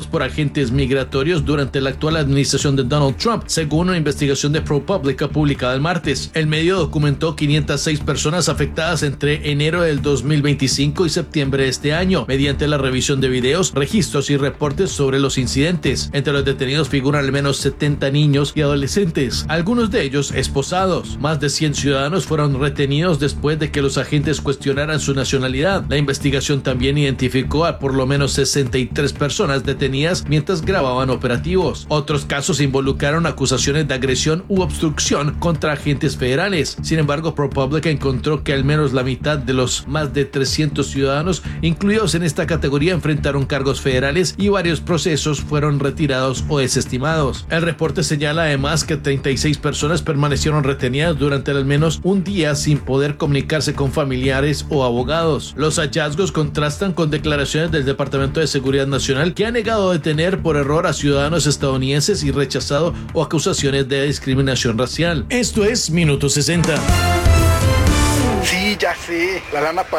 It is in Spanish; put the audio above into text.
por agentes migratorios durante la actual administración de Donald Trump, según una investigación de ProPublica publicada el martes. El medio documentó 506 personas afectadas entre enero del 2025 y septiembre de este año, mediante la revisión de videos, registros y reportes sobre los incidentes. Entre los detenidos figuran al menos 70 niños y adolescentes, algunos de ellos esposados. Más de 100 ciudadanos fueron retenidos después de que los agentes cuestionaran su nacionalidad. La investigación también identificó a por lo menos 63 personas detenidas mientras grababan operativos. Otros casos involucraron acusaciones de agresión u obstrucción contra agentes federales. Sin embargo, ProPublica encontró que al menos la mitad de los más de 300 ciudadanos incluidos en esta categoría enfrentaron cargos federales y varios procesos fueron retirados o desestimados. El reporte señala además que 36 personas permanecieron retenidas durante al menos un día sin poder comunicarse con familiares o abogados. Los hallazgos contrastan con declaraciones del Departamento de Seguridad Nacional, que ha negado detener por error a ciudadanos estadounidenses y rechazado o acusaciones de discriminación racial. Esto es Minuto 60. Sí, ya sé, la lana